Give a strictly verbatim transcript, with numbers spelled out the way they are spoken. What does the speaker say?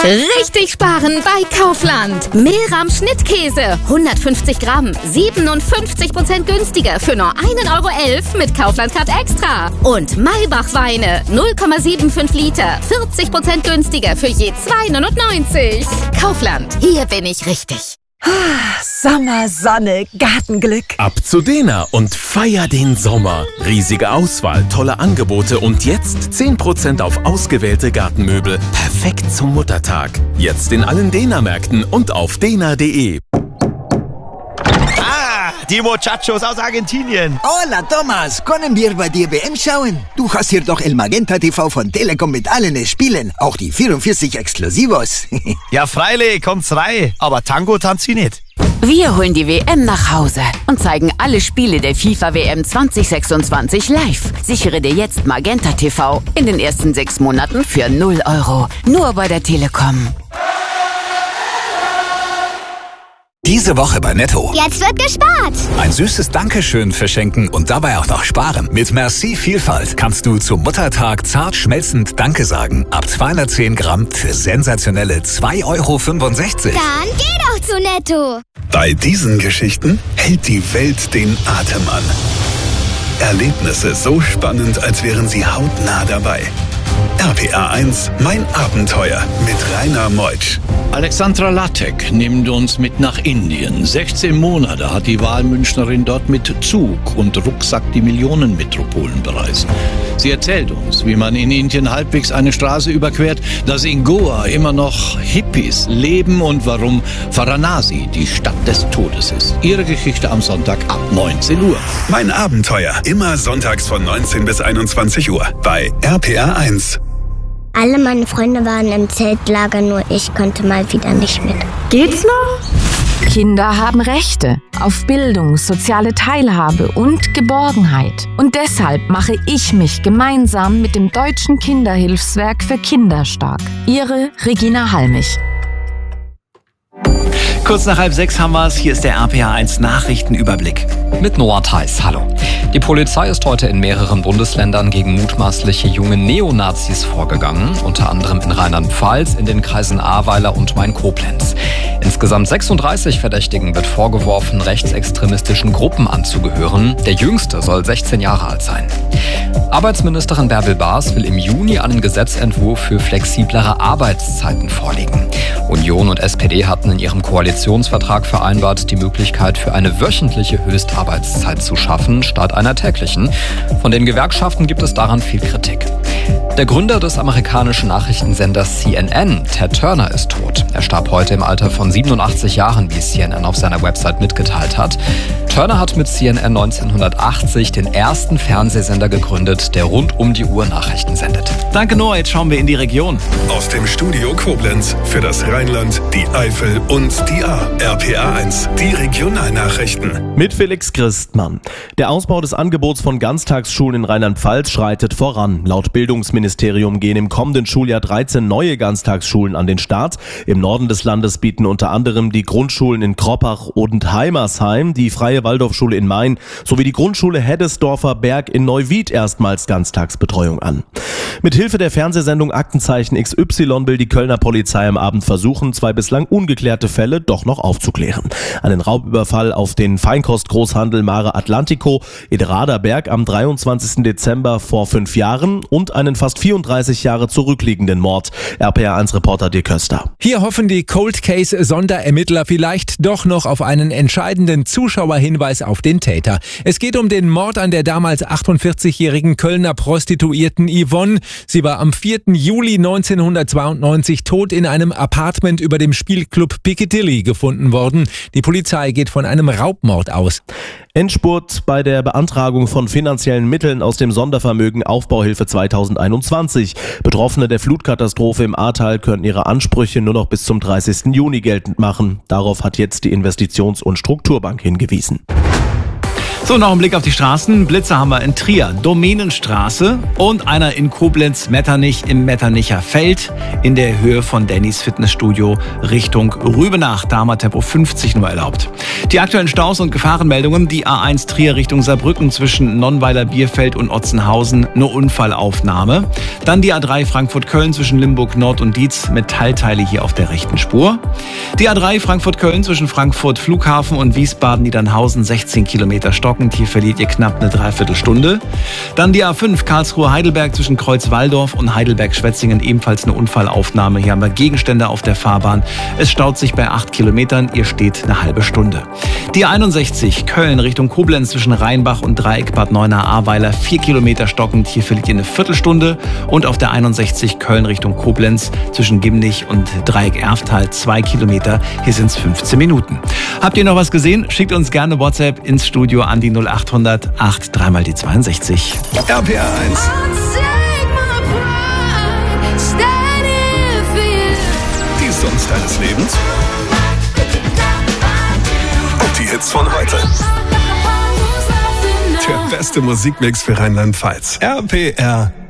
Richtig sparen bei Kaufland. Mehlrahm Schnittkäse, hundertfünfzig Gramm, siebenundfünfzig Prozent günstiger für nur ein Euro elf mit Kaufland Card Extra. Und Maybach Weine, null Komma fünfundsiebzig Liter, vierzig Prozent günstiger für je zwei neunundneunzig. Kaufland, hier bin ich richtig. Sommer, Sonne, Gartenglück. Ab zu Dena und feier den Sommer. Riesige Auswahl, tolle Angebote und jetzt zehn Prozent auf ausgewählte Gartenmöbel. Perfekt zum Muttertag. Jetzt in allen Dena-Märkten und auf dena punkt de. Ah, die Muchachos aus Argentinien. Hola, Thomas. Können wir bei dir W M schauen? Du hast hier doch El Magenta T V von Telekom mit allen Spielen. Auch die vierundvierzig Exklusivos. Ja, freilich, kommt's rein. Aber Tango tanzt sie nicht. Wir holen die W M nach Hause und zeigen alle Spiele der FIFA W M zwanzig sechsundzwanzig live. Sichere dir jetzt Magenta T V in den ersten sechs Monaten für null Euro. Nur bei der Telekom. Diese Woche bei Netto. Jetzt wird gespart. Ein süßes Dankeschön verschenken und dabei auch noch sparen. Mit Merci Vielfalt kannst du zum Muttertag zart schmelzend Danke sagen. Ab zweihundertzehn Gramm für sensationelle zwei Euro fünfundsechzig. Dann geh doch zu Netto. Bei diesen Geschichten hält die Welt den Atem an. Erlebnisse so spannend, als wären sie hautnah dabei. R P R eins, mein Abenteuer mit Rainer Meutsch. Alexandra Lattek nimmt uns mit nach Indien. sechzehn Monate hat die Wahlmünchnerin dort mit Zug und Rucksack die Millionenmetropolen bereist. Sie erzählt uns, wie man in Indien halbwegs eine Straße überquert, dass in Goa immer noch Hippies leben und warum Varanasi die Stadt des Todes ist. Ihre Geschichte am Sonntag ab neunzehn Uhr. Mein Abenteuer, immer sonntags von neunzehn bis einundzwanzig Uhr bei R P R eins. Alle meine Freunde waren im Zeltlager, nur ich konnte mal wieder nicht mit. Geht's noch? Kinder haben Rechte auf Bildung, soziale Teilhabe und Geborgenheit. Und deshalb mache ich mich gemeinsam mit dem Deutschen Kinderhilfswerk für Kinder stark. Ihre Regina Halmich. Kurz nach halb sechs haben wir es. Hier ist der R P R eins Nachrichtenüberblick. Mit Noah Theis, hallo. Die Polizei ist heute in mehreren Bundesländern gegen mutmaßliche junge Neonazis vorgegangen. Unter anderem in Rheinland-Pfalz, in den Kreisen Ahrweiler und Main-Koblenz. Insgesamt sechsunddreißig Verdächtigen wird vorgeworfen, rechtsextremistischen Gruppen anzugehören. Der jüngste soll sechzehn Jahre alt sein. Arbeitsministerin Bärbel Baas will im Juni einen Gesetzentwurf für flexiblere Arbeitszeiten vorlegen. Union und S P D hatten in ihrem Koalitionsvertrag vereinbart, die Möglichkeit für eine wöchentliche Höchstarbeitszeit zu schaffen, statt einer täglichen. Von den Gewerkschaften gibt es daran viel Kritik. Der Gründer des amerikanischen Nachrichtensenders C N N, Ted Turner, ist tot. Er starb heute im Alter von siebenundachtzig Jahren, wie C N N auf seiner Website mitgeteilt hat. Turner hat mit C N N neunzehnhundertachtzig den ersten Fernsehsender gegründet, der rund um die Uhr Nachrichten sendet. Danke Noah, jetzt schauen wir in die Region. Aus dem Studio Koblenz für das Rheinland, die Eifel und die Ahr. R P R eins, die Regionalnachrichten. Mit Felix Christmann. Der Ausbau des Angebots von Ganztagsschulen in Rheinland-Pfalz schreitet voran. Laut Bildungsministerium gehen im kommenden Schuljahr dreizehn neue Ganztagsschulen an den Start. Im Norden des Landes bieten unter anderem die Grundschulen in Kroppach und Heimersheim, die Freie Waldorfschule in Main sowie die Grundschule Heddesdorfer Berg in Neuwied erstmals Ganztagsbetreuung an. Mit Hilfe der Fernsehsendung Aktenzeichen X Y will die Kölner Polizei am Abend versuchen, zwei bislang ungeklärte Fälle doch noch aufzuklären. Einen Raubüberfall auf den Feinkostgroßhandel Mare Atlantico in Raderberg am dreiundzwanzigsten Dezember vor fünf Jahren und einen fast vierunddreißig Jahre zurückliegenden Mord. R P R eins Reporter Dirk Köster. Hier hoffen die Cold Case Sonderermittler vielleicht doch noch auf einen entscheidenden Zuschauerhinweis auf den Täter. Es geht um den Mord an der damals achtundvierzigjährigen Kölner Prostituierten Yvonne. Sie war am vierten Juli neunzehnhundertzweiundneunzig tot in einem Apartment über dem Spielclub Piccadilly gefunden worden. Die Polizei geht von einem Raubmord aus. Endspurt bei der Beantragung von finanziellen Mitteln aus dem Sondervermögen Aufbauhilfe zweitausendeinundzwanzig. Betroffene der Flutkatastrophe im Ahrtal können ihre Ansprüche nur noch bis zum dreißigsten Juni geltend machen. Darauf hat jetzt die Investitions- und Strukturbank hingewiesen. So, noch ein Blick auf die Straßen. Blitzer haben wir in Trier, Domänenstraße und einer in Koblenz, Metternich im Metternicher Feld in der Höhe von Dannys Fitnessstudio Richtung Rübenach. Da haben wir Tempo fünfzig nur erlaubt. Die aktuellen Staus und Gefahrenmeldungen, die A eins Trier Richtung Saarbrücken zwischen Nonnweiler, Bierfeld und Otzenhausen, eine Unfallaufnahme. Dann die A drei Frankfurt-Köln zwischen Limburg Nord und Dietz, Metallteile hier auf der rechten Spur. Die A drei Frankfurt-Köln zwischen Frankfurt Flughafen und Wiesbaden-Niedernhausen, sechzehn Kilometer stockend. Hier verliert ihr knapp eine Dreiviertelstunde. Dann die A fünf Karlsruhe-Heidelberg zwischen Kreuz-Walldorf und Heidelberg-Schwetzingen, ebenfalls eine Unfallaufnahme. Hier haben wir Gegenstände auf der Fahrbahn. Es staut sich bei acht Kilometern. Ihr steht eine halbe Stunde. Die A einundsechzig Köln Richtung Koblenz zwischen Rheinbach und Dreieck Bad Neuenahr-Ahrweiler, vier Kilometer stockend. Hier verliert ihr eine Viertelstunde. Und auf der einundsechzig Köln Richtung Koblenz zwischen Gimnich und Dreieck Erftal, zwei Kilometer. Hier sind es fünfzehn Minuten. Habt ihr noch was gesehen? Schickt uns gerne WhatsApp ins Studio an die null acht hundert acht drei mal die zweiundsechzig. R P R eins. Die Songs deines Lebens. Und die Hits von heute. Der beste Musikmix für Rheinland-Pfalz. R P R